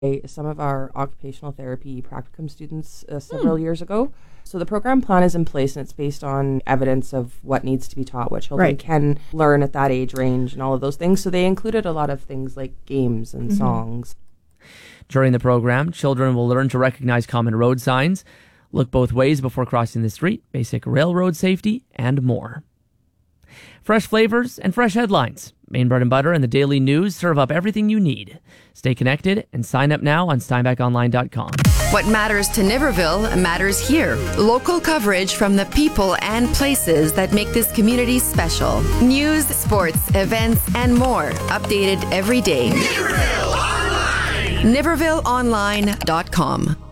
some of our occupational therapy practicum students several years ago. So the program plan is in place, and it's based on evidence of what needs to be taught, what children can learn at that age range and all of those things. So they included a lot of things like games and songs. During the program, children will learn to recognize common road signs, look both ways before crossing the street, basic railroad safety, and more. Fresh flavors and fresh headlines. Maine Bread and Butter and the Daily News serve up everything you need. Stay connected and sign up now on SteinbachOnline.com. What matters to Niverville matters here. Local coverage from the people and places that make this community special. News, sports, events, and more. Updated every day. Niverville Online! NivervilleOnline.com.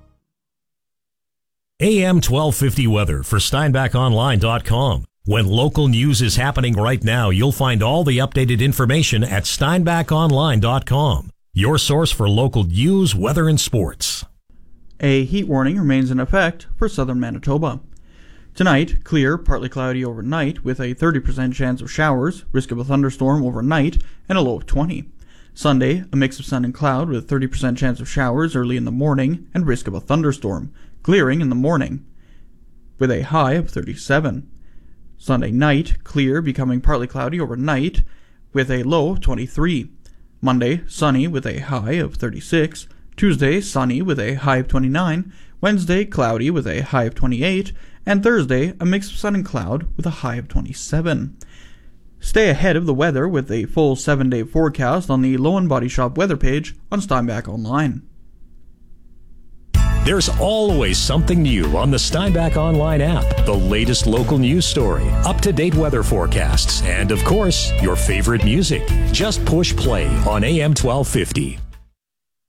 AM 1250 weather for SteinbachOnline.com. When local news is happening right now, you'll find all the updated information at SteinbachOnline.com. Your source for local news, weather, and sports. A heat warning remains in effect for southern Manitoba. Tonight, clear, partly cloudy overnight with a 30% chance of showers, risk of a thunderstorm overnight, and a low of 20. Sunday, a mix of sun and cloud with 30% chance of showers early in the morning and risk of a thunderstorm, clearing in the morning, with a high of 37. Sunday night, clear, becoming partly cloudy overnight, with a low of 23. Monday, sunny with a high of 36. Tuesday, sunny with a high of 29. Wednesday, cloudy with a high of 28. And Thursday, a mix of sun and cloud with a high of 27. Stay ahead of the weather with a full 7-day forecast on the Lowen Body Shop weather page on Steinbach Online. There's always something new on the Steinbach Online app. The latest local news story, up-to-date weather forecasts, and of course, your favorite music. Just push play on AM 1250.